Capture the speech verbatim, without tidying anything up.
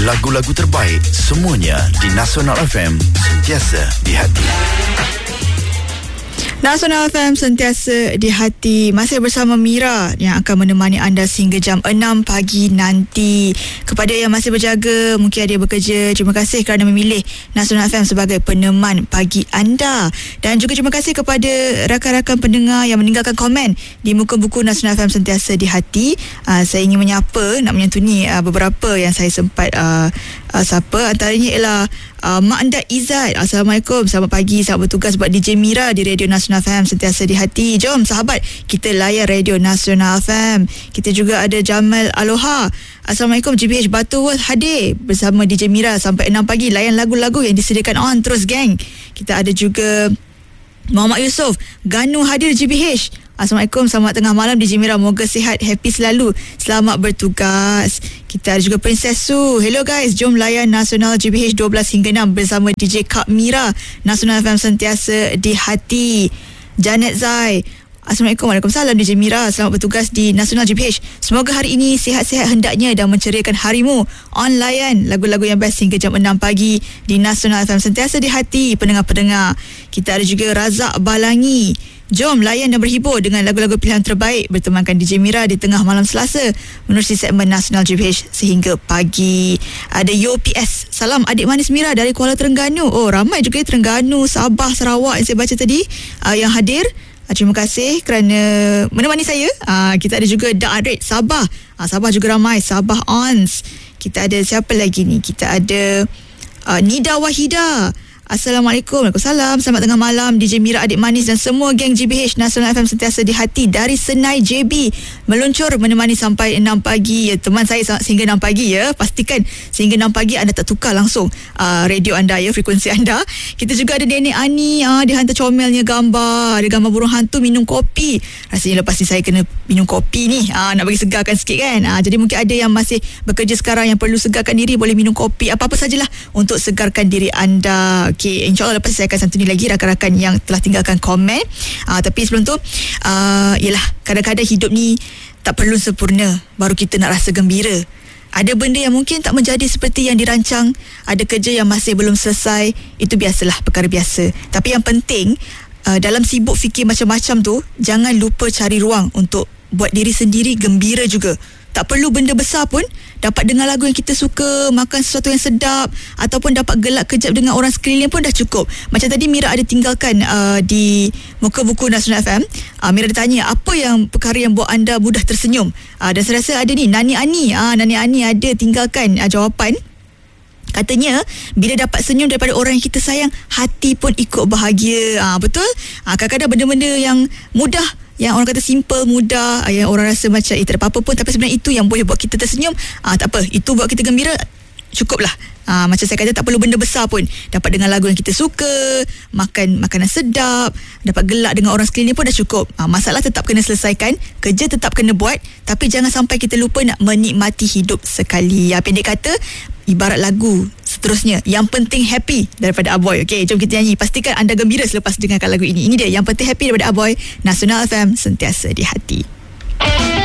Lagu-lagu terbaik semuanya di Nasional F M, sentiasa di hati. Nasional F M sentiasa di hati. Masih bersama Mira yang akan menemani anda sehingga jam enam pagi nanti. Kepada yang masih berjaga, mungkin ada yang bekerja, terima kasih kerana memilih Nasional F M sebagai peneman pagi anda. Dan juga terima kasih kepada rakan-rakan pendengar yang meninggalkan komen di muka buku Nasional F M sentiasa di hati. Uh, saya ingin menyapa, nak menyantuni uh, beberapa yang saya sempat uh, uh, sapa. Antaranya ialah Uh, Mak Anda Izzat. Assalamualaikum, selamat pagi, selamat bertugas buat D J Mira di Radio Nasional F M sentiasa di hati. Jom sahabat, kita layan Radio Nasional F M. Kita juga ada Jamal Aloha. Assalamualaikum, G B H Butterworth hadir bersama D J Mira sampai enam pagi, layan lagu-lagu yang disediakan on terus gang. Kita ada juga Muhammad Yusof, Ganu hadir G B H. Assalamualaikum, selamat tengah malam D J Mira, moga sihat, happy selalu, selamat bertugas. Kita ada juga Princess Su. Hello guys, jom layan Nasional G B H dua belas hingga enam bersama D J Kak Mira. Nasional F M sentiasa di hati. Janet Zai, Assalamualaikum, waalaikumsalam D J Mira, selamat bertugas di Nasional G B H. Semoga hari ini sihat-sihat hendaknya dan menceriakan harimu. On layan lagu-lagu yang best hingga jam enam pagi di Nasional F M sentiasa di hati pendengar-pendengar. Kita ada juga Razak Balangi. Jom layan dan berhibur dengan lagu-lagu pilihan terbaik bertemankan D J Mira di tengah malam Selasa menerusi segmen Nasional G B H sehingga pagi. Ada Yo P S, salam adik manis Mira dari Kuala Terengganu. Oh, ramai juga Terengganu, Sabah, Sarawak yang saya baca tadi uh, yang hadir. Uh, terima kasih kerana menemani saya. Uh, kita ada juga Da Adrit Sabah. Uh, Sabah juga ramai, Sabah Ons. Kita ada siapa lagi ni? Kita ada uh, Nida Wahida. Assalamualaikum, waalaikumsalam, selamat tengah malam D J Mira, adik manis dan semua geng G B H Nasional F M sentiasa di hati dari Senai J B, meluncur menemani sampai enam pagi ya, teman saya sehingga enam pagi ya. Pastikan sehingga enam pagi anda tak tukar langsung uh, radio anda ya, frekuensi anda. Kita juga ada Nenek Ani, uh, dia hantar comelnya gambar, ada gambar burung hantu minum kopi. Rasanya lepas ni saya kena minum kopi ni, uh, nak bagi segarkan sikit kan. uh, Jadi mungkin ada yang masih bekerja sekarang yang perlu segarkan diri, boleh minum kopi, apa-apa sajalah untuk segarkan diri anda. Okay, insyaAllah lepas saya akan santuni lagi rakan-rakan yang telah tinggalkan komen. uh, Tapi sebelum tu uh, yelah, kadang-kadang hidup ni tak perlu sempurna baru kita nak rasa gembira. Ada benda yang mungkin tak menjadi seperti yang dirancang, ada kerja yang masih belum selesai. Itu biasalah, perkara biasa. Tapi yang penting uh, dalam sibuk fikir macam-macam tu, jangan lupa cari ruang untuk buat diri sendiri gembira juga. Tak perlu benda besar pun, dapat dengar lagu yang kita suka, makan sesuatu yang sedap, ataupun dapat gelak kejap dengan orang sekeliling pun dah cukup. Macam tadi Mira ada tinggalkan uh, di muka buku Nasional F M. uh, Mira ada tanya, apa yang perkara yang buat anda mudah tersenyum? uh, Dan saya rasa ada ni, Nani Ani. uh, Nani Ani ada tinggalkan uh, jawapan. Katanya, bila dapat senyum daripada orang yang kita sayang, hati pun ikut bahagia. uh, Betul? uh, Kadang-kadang benda-benda yang mudah, yang orang kata simple, mudah, yang orang rasa macam eh tak ada apa-apa pun, tapi sebenarnya itu yang boleh buat kita tersenyum. Ah, tak apa, itu buat kita gembira, cukuplah. Ah, macam saya kata, tak perlu benda besar pun. Dapat dengar lagu yang kita suka, makan makanan sedap, dapat gelak dengan orang sekeliling pun dah cukup. Ah, masalah tetap kena selesaikan, kerja tetap kena buat, tapi jangan sampai kita lupa nak menikmati hidup sekali. Ya, pendek kata, ibarat lagu seterusnya, yang penting happy daripada Aboy. Okey, jom kita nyanyi. Pastikan anda gembira selepas dengarkan lagu ini. Ini dia, yang penting happy daripada Aboy. Nasional F M sentiasa di hati.